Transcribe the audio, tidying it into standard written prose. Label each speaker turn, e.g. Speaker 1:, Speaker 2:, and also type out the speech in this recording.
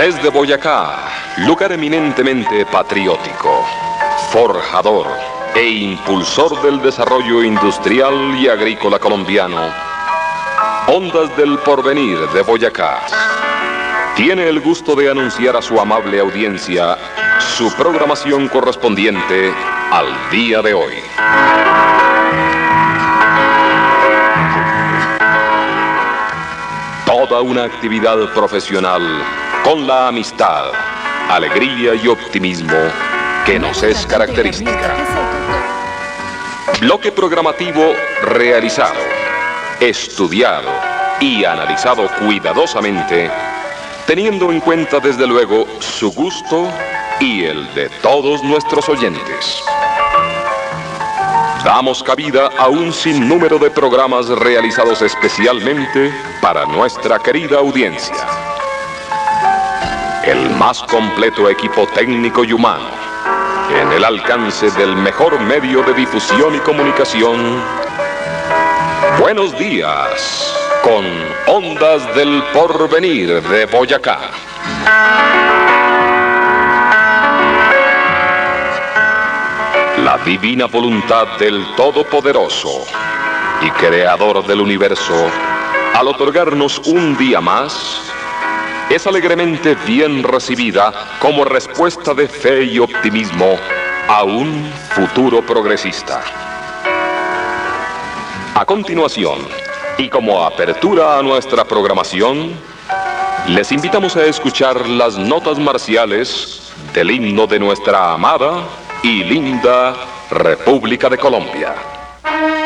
Speaker 1: Desde Boyacá, lugar eminentemente patriótico, forjador e impulsor del desarrollo industrial y agrícola colombiano, Ondas del Porvenir de Boyacá tiene el gusto de anunciar a su amable audiencia su programación correspondiente al día de hoy. Toda una actividad profesional con la amistad, alegría y optimismo que nos es característica. Bloque programativo realizado, estudiado y analizado cuidadosamente, teniendo en cuenta desde luego su gusto y el de todos nuestros oyentes. Damos cabida a un sinnúmero de programas realizados especialmente para nuestra querida audiencia. El más completo equipo técnico y humano, en el alcance del mejor medio de difusión y comunicación. Buenos días, con Ondas del Porvenir de Boyacá. La divina voluntad del Todopoderoso y Creador del Universo, al otorgarnos un día más, es alegremente bien recibida como respuesta de fe y optimismo a un futuro progresista. A continuación, y como apertura a nuestra programación, les invitamos a escuchar las notas marciales del himno de nuestra amada y linda República de Colombia.